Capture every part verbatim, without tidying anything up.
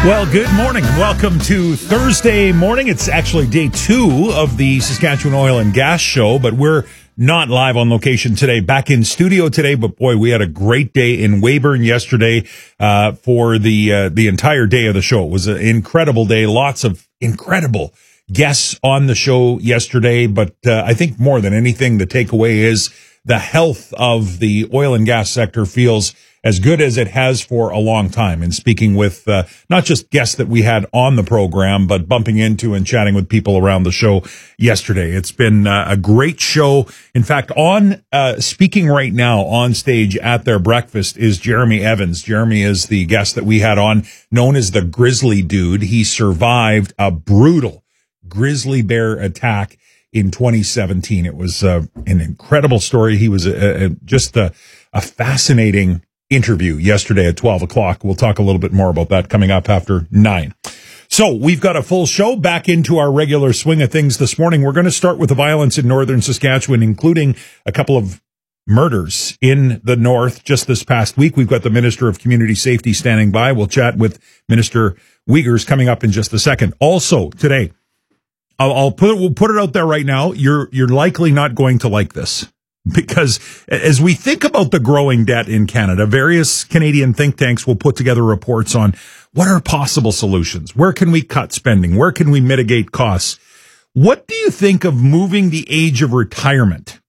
Well, good morning and welcome to Thursday morning. It's actually day two of the Saskatchewan Oil and Gas Show, but we're not live on location today. Back in studio today, but boy, we had a great day in Weyburn yesterday uh, for the uh, the entire day of the show. It was an incredible day. Lots of incredible guests on the show yesterday, but uh, I think more than anything, the takeaway is the health of the oil and gas sector feels as good as it has for a long time. And speaking with uh, not just guests that we had on the program, but bumping into and chatting with people around the show yesterday. It's been uh, a great show. In fact, on uh, speaking right now on stage at their breakfast is Jeremy Evans. Jeremy is the guest that we had on, known as the Grizzly Dude. He survived a brutal grizzly bear attack in twenty seventeen. It was uh, an incredible story. He was a, a, just a, a fascinating interview yesterday at twelve o'clock. We'll talk a little bit more about that coming up after nine. So we've got a full show back into our regular swing of things this morning. We're going to start with the violence in northern Saskatchewan, including a couple of murders in the north just this past week. We've got the Minister of Community Safety standing by. We'll chat with Minister Wiegers coming up in just a second. Also today, I'll, I'll put it, we'll put it out there right now. You're, you're likely not going to like this. Because as we think about the growing debt in Canada, various Canadian think tanks will put together reports on what are possible solutions. Where can we cut spending? Where can we mitigate costs? What do you think of moving the age of retirement?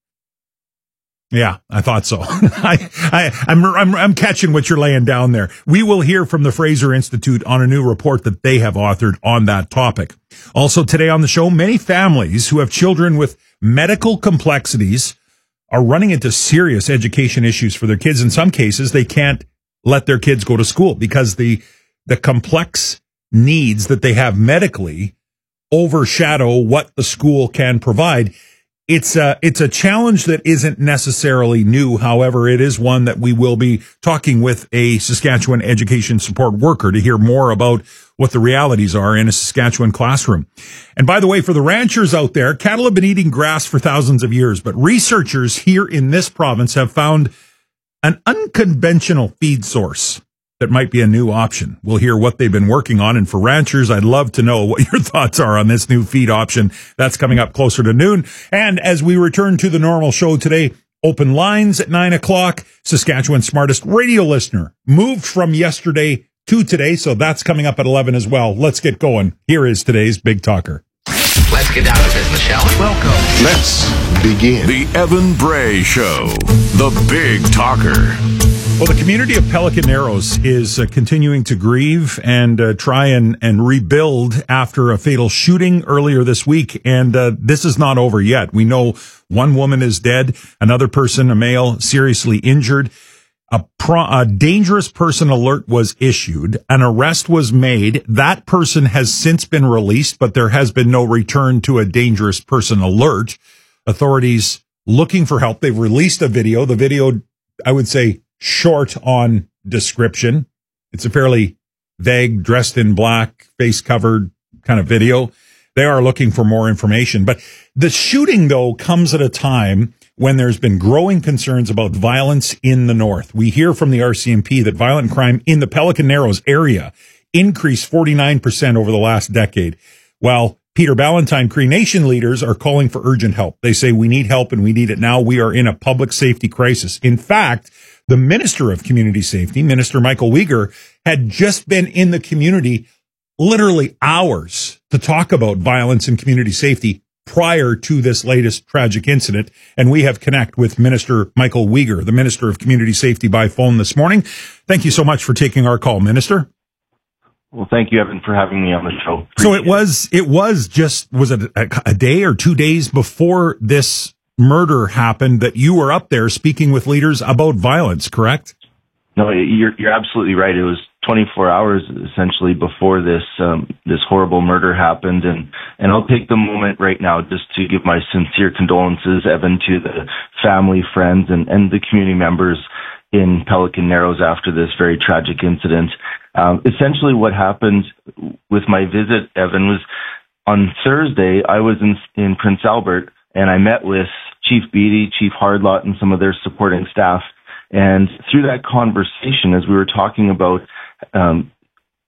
Yeah, I thought so. I, I, I'm, I'm, I'm catching what you're laying down there. We will hear from the Fraser Institute on a new report that they have authored on that topic. Also today on the show, many families who have children with medical complexities are running into serious education issues for their kids. In some cases, they can't let their kids go to school because the the complex needs that they have medically overshadow what the school can provide. It's a, it's a challenge that isn't necessarily new. However, it is one that we will be talking with a Saskatchewan education support worker to hear more about what the realities are in a Saskatchewan classroom. And by the way, for the ranchers out there, cattle have been eating grass for thousands of years, but researchers here in this province have found an unconventional feed source that might be a new option. We'll hear what they've been working on. And for ranchers, I'd love to know what your thoughts are on this new feed option. That's coming up closer to noon. And as we return to the normal show today, open lines at nine o'clock. Saskatchewan's smartest radio listener moved from yesterday to today. So that's coming up at eleven as well. Let's get going. Here is today's Big Talker. Let's get down to business, shall we? Welcome. Let's begin. The Evan Bray Show, the Big Talker. Well, the community of Pelican Narrows is uh, continuing to grieve and uh, try and, and rebuild after a fatal shooting earlier this week. And uh, this is not over yet. We know one woman is dead, another person, a male, seriously injured. A, pro- a dangerous person alert was issued. An arrest was made. That person has since been released, but there has been no return to a dangerous person alert. Authorities looking for help. They've released a video. The video, I would say, short on description. It's a fairly vague, dressed in black, face covered kind of video. They are looking for more information. But the shooting, though, comes at a time when there's been growing concerns about violence in the north. We hear from the R C M P that violent crime in the Pelican Narrows area increased forty-nine percent over the last decade, while Peter Ballantyne Cree Nation leaders are calling for urgent help. They say we need help and we need it now. We are in a public safety crisis. In fact, the Minister of Community Safety, Minister Michael Wieger, had just been in the community literally hours to talk about violence and community safety prior to this latest tragic incident. And we have connect with Minister Michael Wieger, the Minister of Community Safety, by phone this morning. Thank you so much for taking our call, Minister. Well, thank you, Evan, for having me on the show. Appreciate so it was, it was just, was it a, a day or two days before this murder happened that you were up there speaking with leaders about violence, correct? No, you're you're absolutely right. It was twenty-four hours essentially before this um, this horrible murder happened, and and I'll take the moment right now just to give my sincere condolences, Evan, to the family, friends, and and the community members in Pelican Narrows after this very tragic incident. Um, essentially, what happened with my visit, Evan, was on Thursday I was in in Prince Albert, and I met with Chief Beattie, Chief Hardlot, and some of their supporting staff. And through that conversation, as we were talking about um,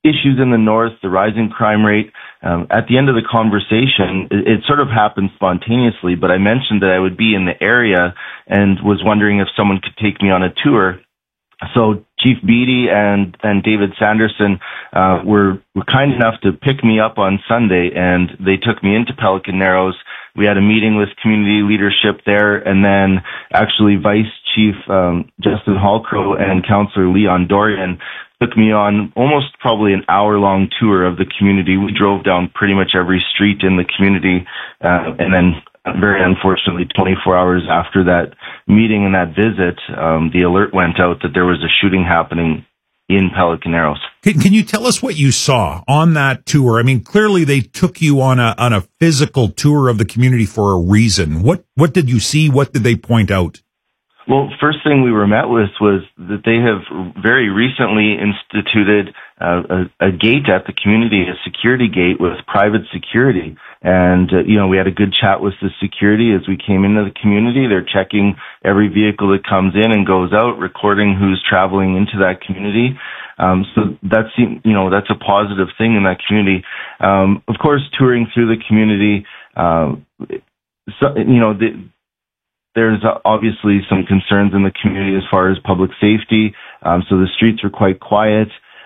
issues in the north, the rising crime rate. Um, at the end of the conversation, it, it sort of happened spontaneously, but I mentioned that I would be in the area and was wondering if someone could take me on a tour. So Chief Beatty and, and David Sanderson uh, were, were kind enough to pick me up on Sunday, and they took me into Pelican Narrows. We had a meeting with community leadership there, and then actually Vice Chief um, Justin Hallcrow and Councillor Leon Dorian took me on almost probably an hour-long tour of the community. We drove down pretty much every street in the community, uh, and then very unfortunately, twenty-four hours after that meeting and that visit, um, the alert went out that there was a shooting happening in Pelican Narrows. Can, can you tell us what you saw on that tour? I mean, clearly they took you on a on a physical tour of the community for a reason. What what did you see? What did they point out? Well, first thing we were met with was that they have very recently instituted uh, a, a gate at the community, a security gate with private security. And, uh, you know, we had a good chat with the security as we came into the community. They're checking every vehicle that comes in and goes out, recording who's traveling into that community. Um, so that's, you know, that's a positive thing in that community. Um, of course, touring through the community, uh, so, you know, the, there's obviously some concerns in the community as far as public safety. Um, so the streets are quite quiet.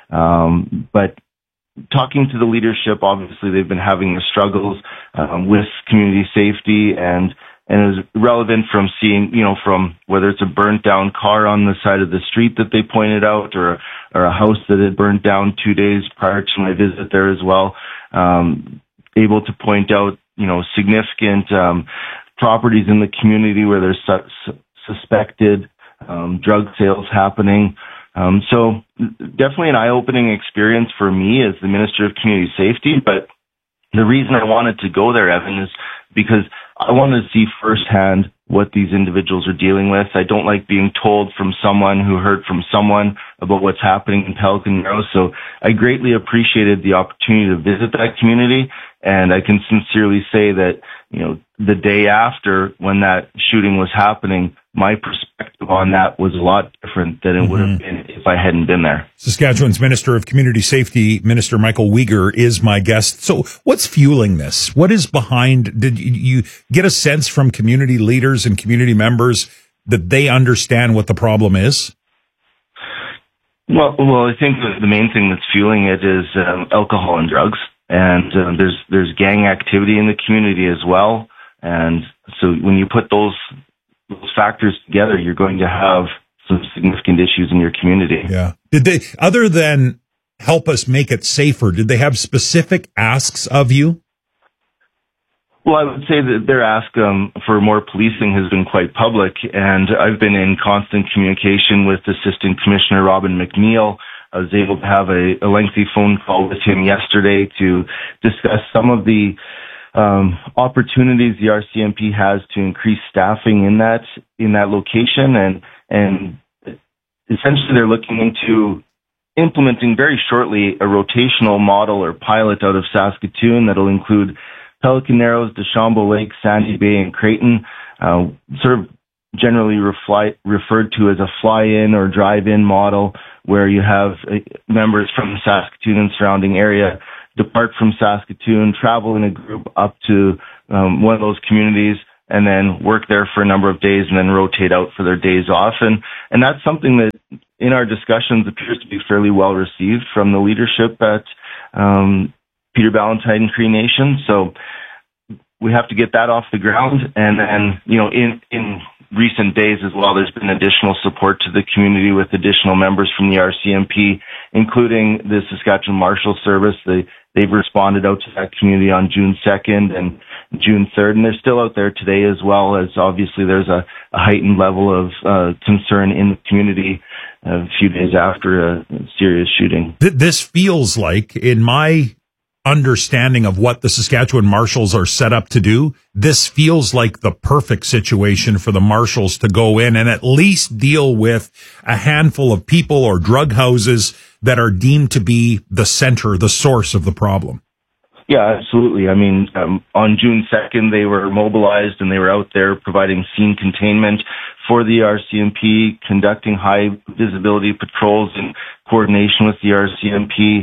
Um, but talking to the leadership, obviously they've been having the struggles um, with community safety, and and it was relevant from seeing, you know, from whether it's a burnt down car on the side of the street that they pointed out, or or a house that had burnt down two days prior to my visit there as well. Um, able to point out, you know, significant um, properties in the community where there's su- suspected um, drug sales happening. Um, so definitely an eye-opening experience for me as the Minister of Community Safety. But the reason I wanted to go there, Evan, is because I wanted to see firsthand what these individuals are dealing with. I don't like being told from someone who heard from someone about what's happening in Pelican Narrows. So I greatly appreciated the opportunity to visit that community. And I can sincerely say that, you know, the day after when that shooting was happening, my perspective on that was a lot different than it mm-hmm. would have been if I hadn't been there. Saskatchewan's Minister of Community Safety, Minister Michael Uyghur, is my guest. So what's fueling this? What is behind? Did you get a sense from community leaders and community members that they understand what the problem is? Well, well, I think the main thing that's fueling it is um, alcohol and drugs. And uh, there's there's gang activity in the community as well. And so when you put those those factors together, you're going to have some significant issues in your community. Yeah. Did they, other than help us make it safer, did they have specific asks of you? Well, I would say that their ask um, for more policing has been quite public, and I've been in constant communication with Assistant Commissioner Robin McNeil. I was able to have a, a lengthy phone call with him yesterday to discuss some of the um, opportunities the R C M P has to increase staffing in that in that location, and and essentially they're looking into implementing very shortly a rotational model or pilot out of Saskatoon that'll include Pelican Narrows, Deschambault Lake, Sandy Bay, and Creighton, uh, sort of generally refly, referred to as a fly-in or drive-in model, where you have uh, members from Saskatoon and surrounding area depart from Saskatoon, travel in a group up to um, one of those communities, and then work there for a number of days and then rotate out for their days off. And, and that's something that in our discussions appears to be fairly well received from the leadership at um, Peter Ballantyne Cree Nation. So we have to get that off the ground. And then, you know, in, in recent days as well, there's been additional support to the community with additional members from the R C M P, including the Saskatchewan Marshal Service. They, they've responded out to that community on June second and June third, and they're still out there today, as well as obviously there's a, a heightened level of uh, concern in the community a few days after a serious shooting. This feels like, in my understanding of what the Saskatchewan Marshals are set up to do, this feels like the perfect situation for the Marshals to go in and at least deal with a handful of people or drug houses that are deemed to be the center, the source of the problem. Yeah, absolutely. I mean, um, on June second, they were mobilized and they were out there providing scene containment for the R C M P, conducting high visibility patrols in coordination with the R C M P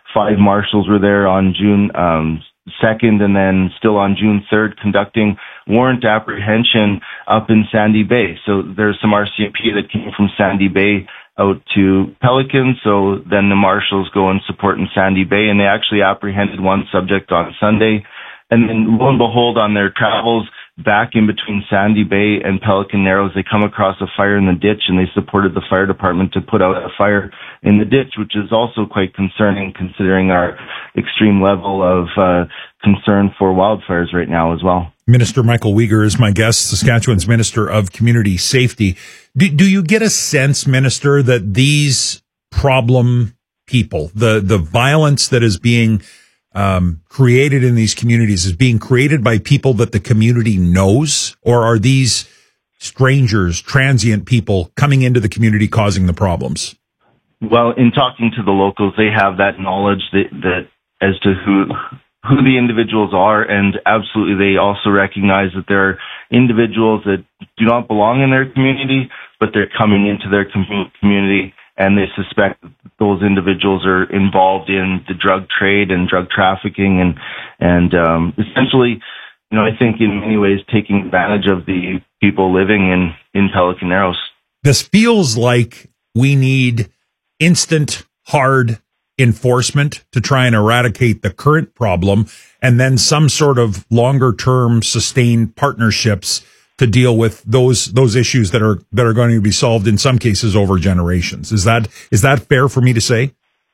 five marshals were there on June um, second, and then still on June third conducting warrant apprehension up in Sandy Bay. So there's some R C M P that came from Sandy Bay out to Pelican. So then the marshals go and support in Sandy Bay, and they actually apprehended one subject on Sunday. And then lo and behold, on their travels back in between Sandy Bay and Pelican Narrows, they come across a fire in the ditch, and they supported the fire department to put out a fire in the ditch, which is also quite concerning considering our extreme level of uh, concern for wildfires right now as well. Minister Michael Weger is my guest, Saskatchewan's Minister of Community Safety. Do, do you get a sense, Minister, that these problem people, the, the violence that is being um, created in these communities is being created by people that the community knows, or are these strangers, transient people coming into the community causing the problems? Well, in talking to the locals, they have that knowledge that, that as to who who the individuals are, and absolutely they also recognize that there are individuals that do not belong in their community, but they're coming into their com- community, and they suspect that those individuals are involved in the drug trade and drug trafficking, and and um, essentially, you know, I think in many ways taking advantage of the people living in, in Pelican Narrows. This feels like we need instant, hard enforcement to try and eradicate the current problem, and then some sort of longer term sustained partnerships to deal with those those issues that are that are going to be solved in some cases over generations. Is that is that fair for me to say?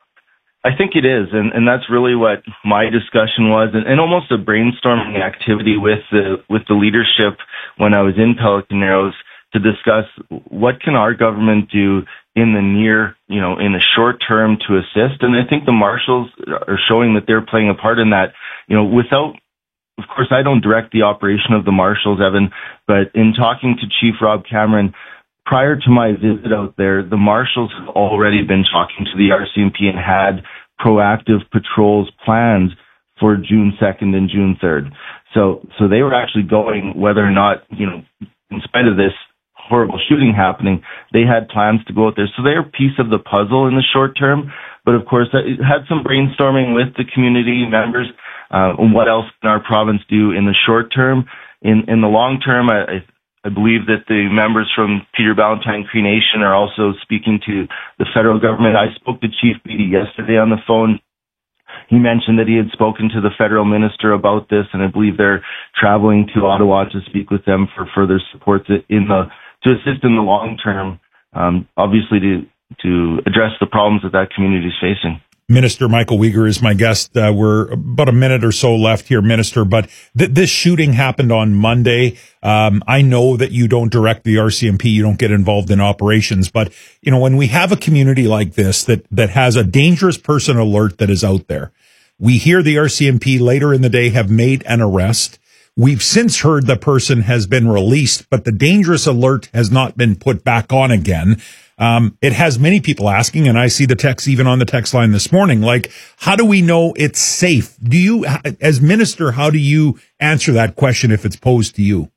I think it is, and, and that's really what my discussion was, and, and almost a brainstorming activity with the with the leadership when I was in Pelican Narrows to discuss what can our government do in the near, you know, in the short term to assist. And I think the marshals are showing that they're playing a part in that, you know, without, of course, I don't direct the operation of the marshals, Evan, but in talking to Chief Rob Cameron, prior to my visit out there, the marshals have already been talking to the R C M P and had proactive patrols planned for June second and June third. So, so they were actually going, whether or not, you know, in spite of this horrible shooting happening, they had plans to go out there. So they're a piece of the puzzle in the short term. But of course, I had some brainstorming with the community members uh, on what else can our province do in the short term. In in the long term, I, I believe that the members from Peter Ballantyne Cree Nation are also speaking to the federal government. I spoke to Chief Beattie yesterday on the phone. He mentioned that he had spoken to the federal minister about this, and I believe they're traveling to Ottawa to speak with them for further support in the to assist in the long term, um, obviously to to address the problems that that community is facing. Minister Michael Weger is my guest. Uh, we're about a minute or so left here, Minister, but th- this shooting happened on Monday. Um, I know that you don't direct the R C M P, you don't get involved in operations, but you know, when we have a community like this that that has a dangerous person alert that is out there, we hear the R C M P later in the day have made an arrest. We've since heard the person has been released, but the dangerous alert has not been put back on again. Um, it has many people asking, and I see the text even on the text line this morning, like, how do we know it's safe? Do you, as minister, how do you answer that question if it's posed to you?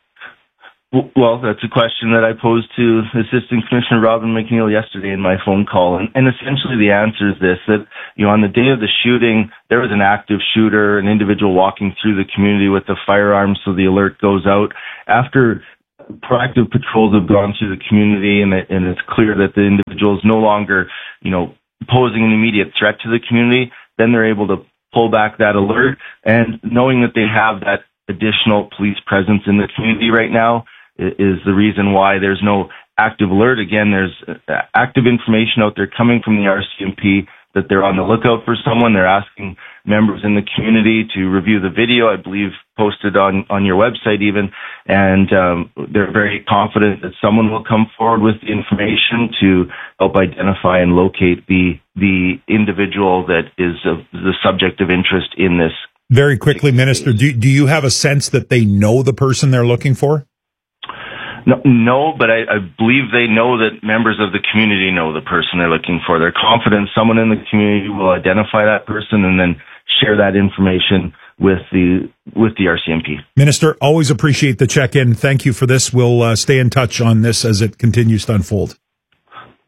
Well, that's a question that I posed to Assistant Commissioner Robin McNeil yesterday in my phone call. And, and essentially the answer is this, that, you know, on the day of the shooting, there was an active shooter, an individual walking through the community with a firearm, so the alert goes out. After proactive patrols have gone through the community and, it, and it's clear that the individual is no longer, you know, posing an immediate threat to the community, then they're able to pull back that alert. And knowing that they have that additional police presence in the community right now is the reason why there's no active alert. Again, there's active information out there coming from the R C M P that they're on the lookout for someone. They're asking members in the community to review the video, I believe posted on, on your website even, and um, they're very confident that someone will come forward with the information to help identify and locate the the individual that is of the subject of interest in this. Very quickly, Minister, do, do you have a sense that they know the person they're looking for? No, no, but I, I believe they know that members of the community know the person they're looking for. They're confident someone in the community will identify that person and then share that information with the with the R C M P. Minister, always appreciate the check-in. Thank you for this. We'll uh, stay in touch on this as it continues to unfold.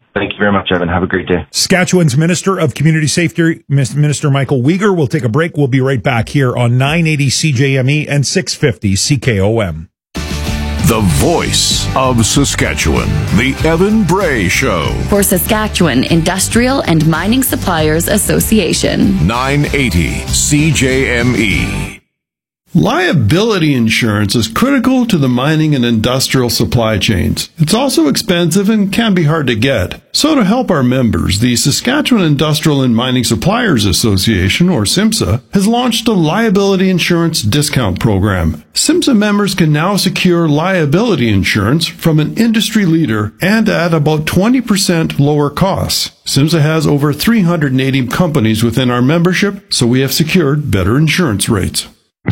Thank you very much, Evan. Have a great day. Saskatchewan's Minister of Community Safety, Minister Michael Uyghur. We'll take a break. We'll be right back here on nine eighty C J M E and six fifty C K O M. The voice of Saskatchewan, The Evan Bray Show. For Saskatchewan Industrial and Mining Suppliers Association. nine eighty C J M E. Liability insurance is critical to the mining and industrial supply chains. It's also expensive and can be hard to get. So to help our members, the Saskatchewan Industrial and Mining Suppliers Association, or SIMSA, has launched a liability insurance discount program. SIMSA members can now secure liability insurance from an industry leader and at about twenty percent lower costs. SIMSA has over three hundred eighty companies within our membership, so we have secured better insurance rates.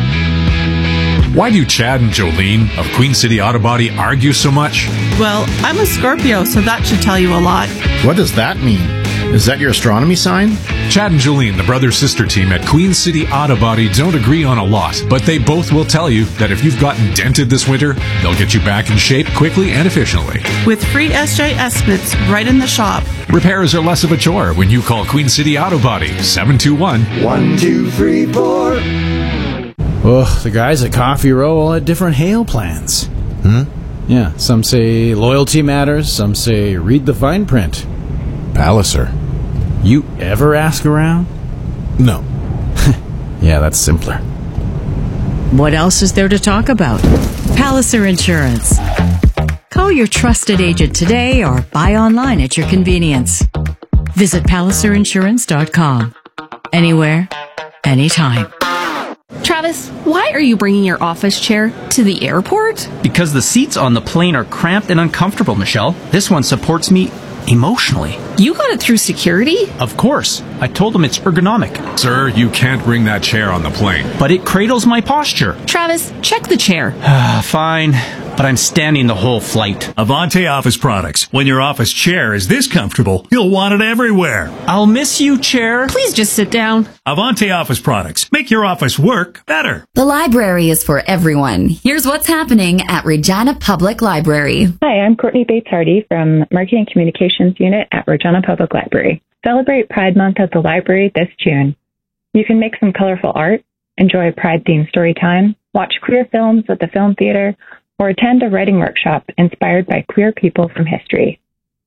Why do Chad and Jolene of Queen City Auto Body argue so much? Well, I'm a Scorpio, so that should tell you a lot. What does that mean? Is that your astronomy sign? Chad and Jolene, the brother-sister team at Queen City Auto Body, don't agree on a lot, but they both will tell you that if you've gotten dented this winter, they'll get you back in shape quickly and efficiently. With free S J estimates right in the shop. Repairs are less of a chore when you call Queen City Auto Body, seven two one, one two three four. Ugh, the guys at Coffee Row all had different hail plans. Hmm? Yeah, some say loyalty matters, some say read the fine print. Palliser. You ever ask around? No. Yeah, that's simpler. What else is there to talk about? Palliser Insurance. Call your trusted agent today or buy online at your convenience. Visit palliser insurance dot com. Anywhere, anytime. Travis, why are you bringing your office chair to the airport? Because the seats on the plane are cramped and uncomfortable, Michelle. This one supports me emotionally. You got it through security? Of course. I told them it's ergonomic. Sir, you can't bring that chair on the plane. But it cradles my posture. Travis, check the chair. Fine, but I'm standing the whole flight. Avante Office Products. When your office chair is this comfortable, you'll want it everywhere. I'll miss you, chair. Please just sit down. Avante Office Products. Make your office work better. The library is for everyone. Here's what's happening at Regina Public Library. Hi, I'm Courtney Bates-Hardy from Marketing Communications Unit at Regina Public Library. Celebrate Pride Month at the library this June. You can make some colorful art, enjoy Pride-themed story time, watch queer films at the film theater, or attend a writing workshop inspired by queer people from history.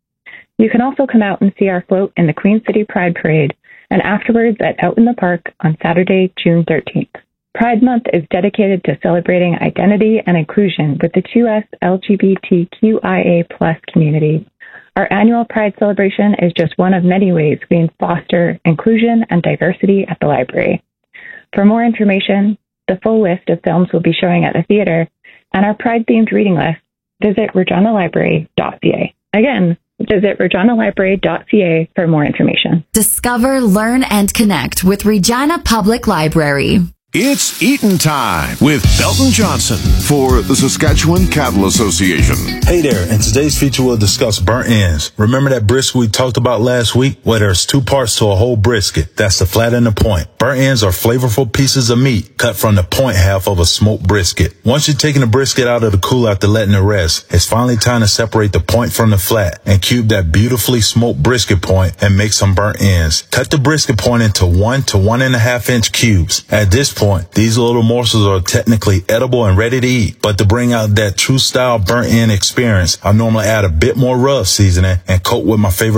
You can also come out and see our float in the Queen City Pride Parade and afterwards at Out in the Park on Saturday, June thirteenth. Pride Month is dedicated to celebrating identity and inclusion with the two S L G B T Q I A plus community. Our annual Pride celebration is just one of many ways we foster inclusion and diversity at the library. For more information, the full list of films we'll be showing at the theater, and our Pride-themed reading list, visit regina library dot c a. Again, visit regina library dot c a for more information. Discover, learn, and connect with Regina Public Library. It's eatin' time with Belton Johnson for the Saskatchewan Cattle Association. Hey there, in today's feature we'll discuss burnt ends. Remember that brisket we talked about last week? Well, there's two parts to a whole brisket. That's the flat and the point. Burnt ends are flavorful pieces of meat cut from the point half of a smoked brisket. Once you've taken the brisket out of the cooler after letting it rest, it's finally time to separate the point from the flat and cube that beautifully smoked brisket point and make some burnt ends. Cut the brisket point into one to one and a half inch cubes. At this point, these little morsels are technically edible and ready to eat, but to bring out that true style burnt end experience, I normally add a bit more rub seasoning and coat with my favorite